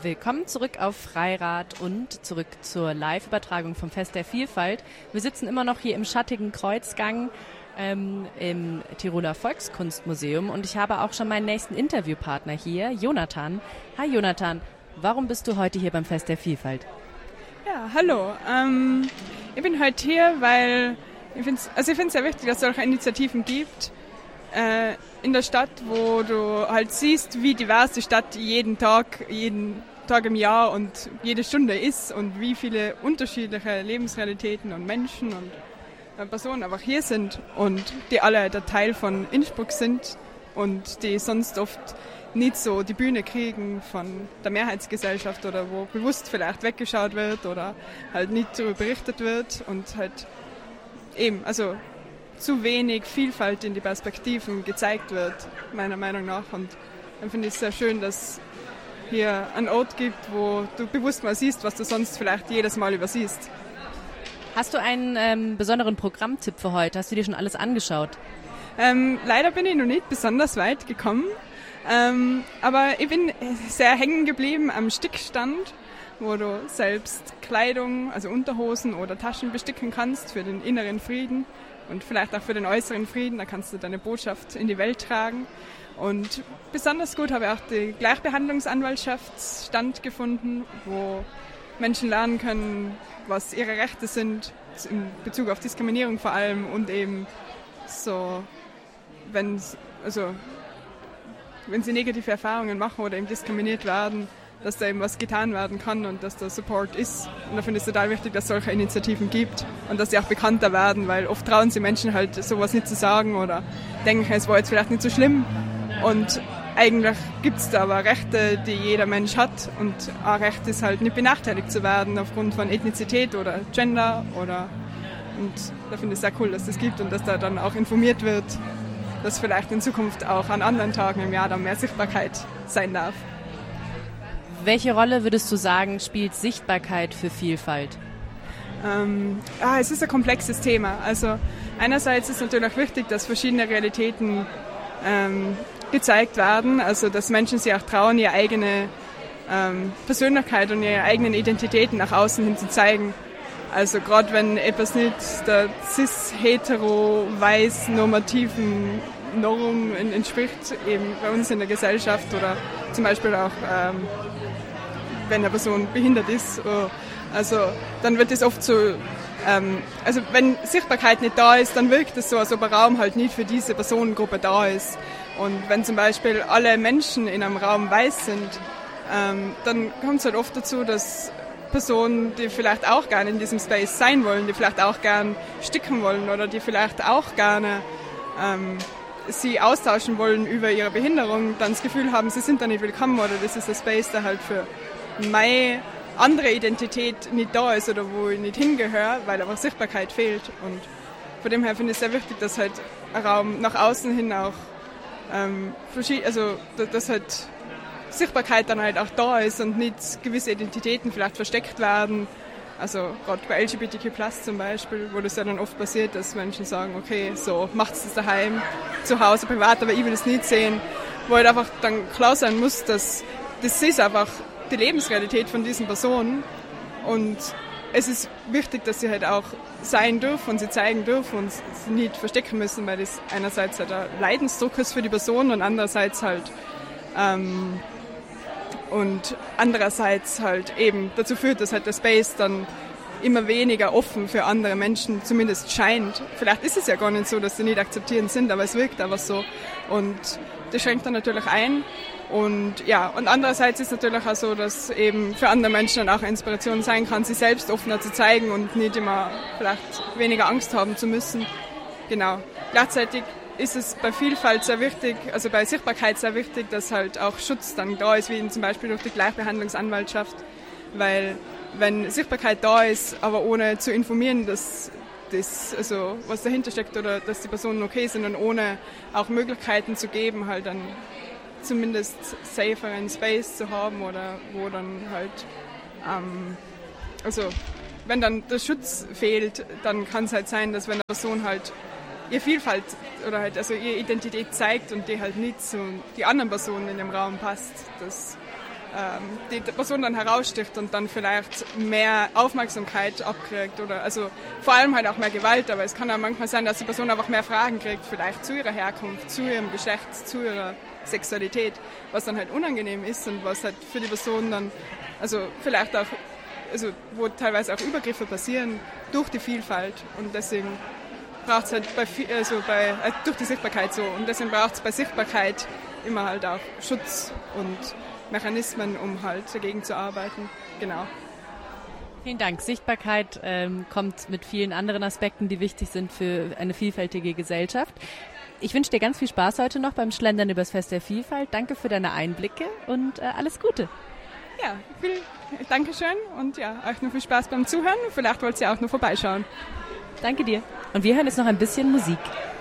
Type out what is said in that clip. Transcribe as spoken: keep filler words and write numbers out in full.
Willkommen zurück auf Freirad und zurück zur Live-Übertragung vom Fest der Vielfalt. Wir sitzen immer noch hier im schattigen Kreuzgang ähm, im Tiroler Volkskunstmuseum und ich habe auch schon meinen nächsten Interviewpartner hier, Jonathan. Hi Jonathan, warum bist du heute hier beim Fest der Vielfalt? Ja, hallo. Ähm, ich bin heute hier, weil ich finde es also ich finde es sehr wichtig, dass es solche Initiativen gibt äh, in der Stadt, wo du halt siehst, wie divers die Stadt jeden Tag, jeden Tag im Jahr und jede Stunde ist und wie viele unterschiedliche Lebensrealitäten und Menschen und äh, Personen einfach hier sind und die alle der Teil von Innsbruck sind und die sonst oft nicht so die Bühne kriegen von der Mehrheitsgesellschaft oder wo bewusst vielleicht weggeschaut wird oder halt nicht darüber berichtet wird und halt eben, also zu wenig Vielfalt in die Perspektiven gezeigt wird, meiner Meinung nach. Und dann finde ich es sehr schön, dass es hier einen Ort gibt, wo du bewusst mal siehst, was du sonst vielleicht jedes Mal übersiehst. Hast du einen ähm, besonderen Programmtipp für heute? Hast du dir schon alles angeschaut? Ähm, leider bin ich noch nicht besonders weit gekommen, ähm, aber ich bin sehr hängen geblieben am Stickstand, wo du selbst Kleidung, also Unterhosen oder Taschen besticken kannst für den inneren Frieden und vielleicht auch für den äußeren Frieden. Da kannst du deine Botschaft in die Welt tragen. Und besonders gut habe ich auch die Gleichbehandlungsanwaltschaftsstand gefunden, wo Menschen lernen können, was ihre Rechte sind, in Bezug auf Diskriminierung vor allem und eben so, wenn, also, wenn sie negative Erfahrungen machen oder eben diskriminiert werden, dass da eben was getan werden kann und dass da Support ist. Und da finde ich es total wichtig, dass es solche Initiativen gibt und dass sie auch bekannter werden, weil oft trauen sie Menschen halt sowas nicht zu sagen oder denken, es war jetzt vielleicht nicht so schlimm. Und eigentlich gibt es da aber Rechte, die jeder Mensch hat und ein Recht ist halt nicht benachteiligt zu werden aufgrund von Ethnizität oder Gender oder und da finde ich es sehr cool, dass das gibt und dass da dann auch informiert wird, dass vielleicht in Zukunft auch an anderen Tagen im Jahr dann mehr Sichtbarkeit sein darf. Welche Rolle würdest du sagen, spielt Sichtbarkeit für Vielfalt? Ähm, ah, es ist ein komplexes Thema. Also einerseits ist natürlich auch wichtig, dass verschiedene Realitäten ähm, gezeigt werden, also dass Menschen sich auch trauen, ihre eigene ähm, Persönlichkeit und ihre eigenen Identitäten nach außen hin zu zeigen. Also gerade wenn etwas nicht der cis-hetero-weiß-normativen Norm entspricht, eben bei uns in der Gesellschaft oder zum Beispiel auch ähm, wenn eine Person behindert ist. Also dann wird es oft so, ähm, also wenn Sichtbarkeit nicht da ist, dann wirkt es so, als ob ein Raum halt nicht für diese Personengruppe da ist. Und wenn zum Beispiel alle Menschen in einem Raum weiß sind, ähm, dann kommt es halt oft dazu, dass Personen, die vielleicht auch gerne in diesem Space sein wollen, die vielleicht auch gerne sticken wollen oder die vielleicht auch gerne ähm, sie austauschen wollen über ihre Behinderung, dann das Gefühl haben, sie sind da nicht willkommen oder das ist ein Space, der halt für meine andere Identität nicht da ist oder wo ich nicht hingehöre, weil einfach Sichtbarkeit fehlt. Und von dem her finde ich es sehr wichtig, dass halt ein Raum nach außen hin auch ähm, also dass halt Sichtbarkeit dann halt auch da ist und nicht gewisse Identitäten vielleicht versteckt werden. Also gerade bei L G B T Q plus zum Beispiel, wo das ja dann oft passiert, dass Menschen sagen, okay, so macht es das daheim, zu Hause, privat, aber ich will es nicht sehen. Wo halt einfach dann klar sein muss, dass das ist einfach die Lebensrealität von diesen Personen und es ist wichtig, dass sie halt auch sein dürfen und sie zeigen dürfen und sie nicht verstecken müssen, weil das einerseits halt ein Leidensdruck ist für die Person und andererseits halt ähm, und andererseits halt eben dazu führt, dass halt der Space dann immer weniger offen für andere Menschen zumindest scheint. Vielleicht ist es ja gar nicht so, dass sie nicht akzeptierend sind, aber es wirkt einfach so und das schränkt dann natürlich ein. Und ja, und andererseits ist es natürlich auch so, dass eben für andere Menschen dann auch eine Inspiration sein kann, sich selbst offener zu zeigen und nicht immer vielleicht weniger Angst haben zu müssen. Genau. Gleichzeitig ist es bei Vielfalt sehr wichtig, also bei Sichtbarkeit sehr wichtig, dass halt auch Schutz dann da ist, wie zum Beispiel durch die Gleichbehandlungsanwaltschaft, weil wenn Sichtbarkeit da ist, aber ohne zu informieren, dass das, also was dahinter steckt oder dass die Personen okay sind und ohne auch Möglichkeiten zu geben, halt dann zumindest saferen Space zu haben oder wo dann halt, ähm, also wenn dann der Schutz fehlt, dann kann es halt sein, dass wenn eine Person halt ihre Vielfalt oder halt also ihre Identität zeigt und die halt nicht zu die anderen Personen in dem Raum passt, dass ähm, die Person dann heraussticht und dann vielleicht mehr Aufmerksamkeit abkriegt oder also vor allem halt auch mehr Gewalt, aber es kann auch manchmal sein, dass die Person einfach mehr Fragen kriegt, vielleicht zu ihrer Herkunft, zu ihrem Geschlecht, zu ihrer Sexualität, was dann halt unangenehm ist und was halt für die Person dann, also vielleicht auch, also wo teilweise auch Übergriffe passieren durch die Vielfalt und deswegen braucht es halt bei, also bei, äh, durch die Sichtbarkeit so und deswegen braucht es bei Sichtbarkeit immer halt auch Schutz und Mechanismen, um halt dagegen zu arbeiten. Genau. Vielen Dank. Sichtbarkeit ähm, kommt mit vielen anderen Aspekten, die wichtig sind für eine vielfältige Gesellschaft. Ich wünsche dir ganz viel Spaß heute noch beim Schlendern übers Fest der Vielfalt. Danke für deine Einblicke und äh, alles Gute. Ja, viel Dankeschön und ja, euch noch viel Spaß beim Zuhören. Vielleicht wollt ihr auch noch vorbeischauen. Danke dir. Und wir hören jetzt noch ein bisschen Musik.